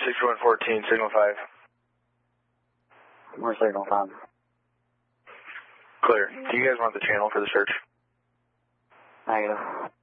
6114, signal 5. We're signal 5. Clear. Do you guys want the channel for the search? Negative.